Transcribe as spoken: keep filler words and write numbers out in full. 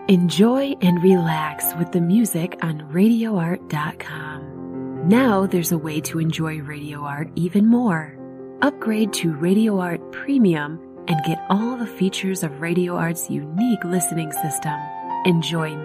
Enjoy and relax with the music on radio art dot com. Now there's a way to enjoy Radio Art even more. Upgrade to Radio Art Premium and get all the features of Radio Art's unique listening system. Enjoy